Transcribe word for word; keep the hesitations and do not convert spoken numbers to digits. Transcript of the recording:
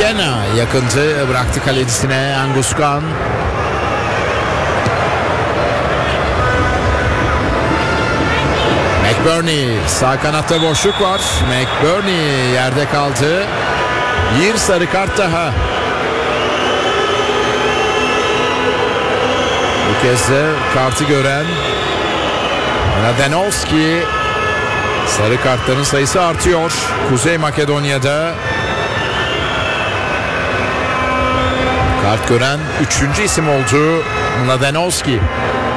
McKenna yakındı, bıraktı kalecisine Anguskan. McBurney, sağ kanatta boşluk var. McBurney yerde kaldı. Bir sarı kart daha. Bu kez de kartı gören Mladenovski. Sarı kartların sayısı artıyor Kuzey Makedonya'da. Kart gören üçüncü isim oldu Mladenovski.